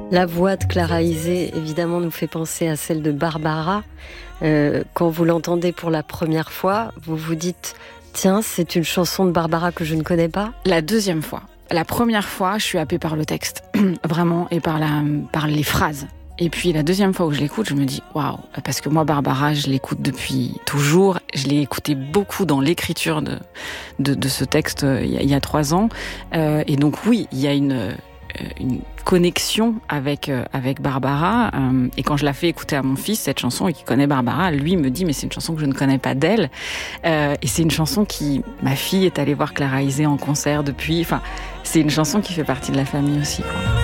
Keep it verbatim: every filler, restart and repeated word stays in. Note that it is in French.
La voix de Clara Isé, évidemment, nous fait penser à celle de Barbara. Euh, quand vous l'entendez pour la première fois, vous vous dites « Tiens, c'est une chanson de Barbara que je ne connais pas ». La deuxième fois. La première fois, je suis happée par le texte, vraiment, et par, la, par les phrases. Et puis la deuxième fois où je l'écoute, je me dis « Waouh !» Parce que moi, Barbara, je l'écoute depuis toujours. Je l'ai écouté beaucoup dans l'écriture de, de, de ce texte euh, il, y a, il y a trois ans. Euh, et donc oui, il y a une... une connexion avec euh, avec Barbara euh, et quand je la fais écouter à mon fils cette chanson et qu'il connaît Barbara, lui me dit mais c'est une chanson que je ne connais pas d'elle euh, et c'est une chanson qui ma fille est allée voir Clara Isé en concert depuis, enfin c'est une chanson qui fait partie de la famille aussi, quoi.